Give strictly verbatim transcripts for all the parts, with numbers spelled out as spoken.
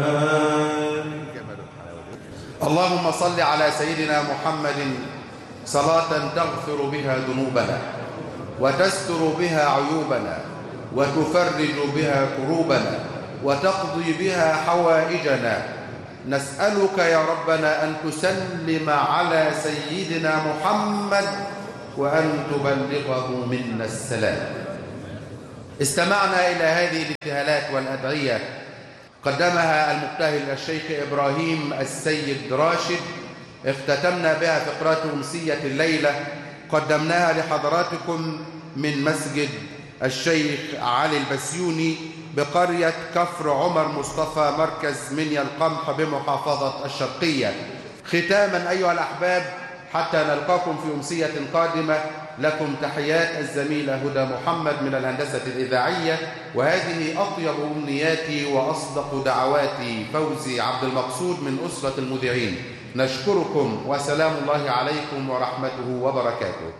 اللهم صل على سيدنا محمد صلاة تغفر بها ذنوبنا وتستر بها عيوبنا وتفرج بها كروبنا وتقضي بها حوائجنا. نسألك يا ربنا أن تسلم على سيدنا محمد وأن تبلغه منا السلام. استمعنا إلى هذه الابتهالات والأدعية قدمها المبتهل الشيخ إبراهيم السيد راشد، اختتمنا بها فقرات أمسية الليلة قدمناها لحضراتكم من مسجد الشيخ علي البسيوني بقرية كفر عمر مصطفى مركز منيا القمح بمحافظة الشرقية. ختاما أيها الأحباب حتى نلقاكم في أمسية قادمة، لكم تحيات الزميلة هدى محمد من الهندسة الإذاعية، وهذه أطيب أمنياتي وأصدق دعواتي فوزي عبد المقصود من أسرة المذيعين. نشكركم وسلام الله عليكم ورحمته وبركاته.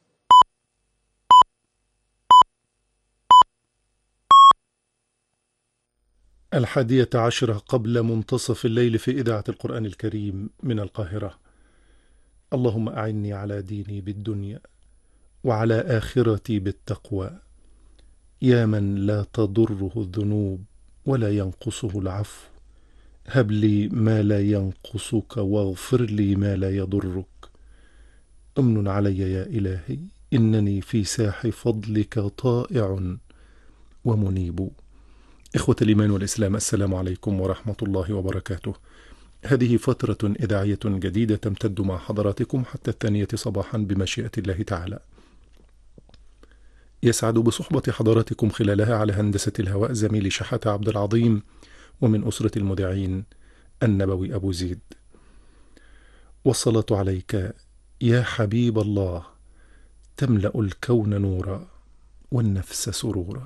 الحادية عشرة قبل منتصف الليل في إذاعة القرآن الكريم من القاهرة. اللهم أعني على ديني بالدنيا وعلى آخرتي بالتقوى، يا من لا تضره الذنوب ولا ينقصه العفو، هب لي ما لا ينقصك واغفر لي ما لا يضرك. أمن علي يا إلهي، إنني في ساح فضلك طائع ومنيب. إخوة الإيمان والإسلام، السلام عليكم ورحمة الله وبركاته. هذه فترة إذاعية جديدة تمتد مع حضراتكم حتى الثانية صباحا بمشيئة الله تعالى. يسعد بصحبة حضراتكم خلالها على هندسة الهواء زميلي شحاتة عبد العظيم، ومن أسرة المذيعين النبوي أبو زيد. والصلاة عليك يا حبيب الله تملأ الكون نورا والنفس سرورا.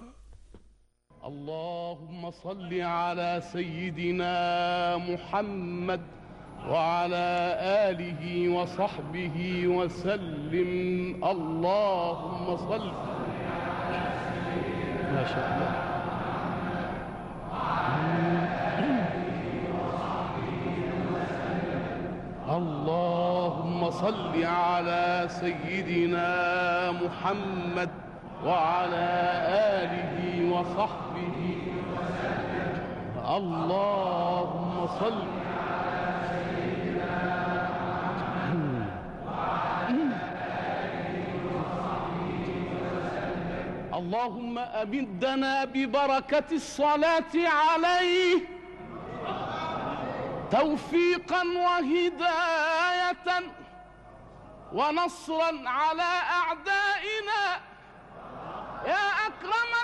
اللهم صل على سيدنا محمد وعلى آله وصحبه وسلم. اللهم صل ما شاء الله. اللهم صل على سيدنا محمد وعلى آله وصحبه وسلم. اللهم صل على سيدنا محمد وعلى آله وصحبه وسلم. اللهم أمدنا ببركة الصلاة عليه توفيقا وهداية ونصرا على أعدائه